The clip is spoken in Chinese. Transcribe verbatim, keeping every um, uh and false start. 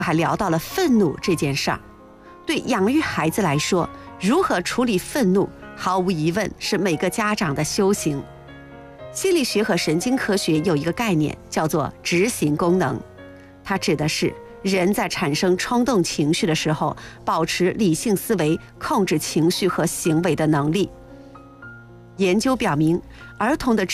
还聊到了愤怒这件事儿。对养育孩子来说，如何处理愤怒，毫无疑问是每个家长的修行。心理学和神经科学有一个概念叫做执行功能，它指的是人在产生冲动情绪的时候，保持理性思维，控制情绪和行为的能力。研究表明，儿童的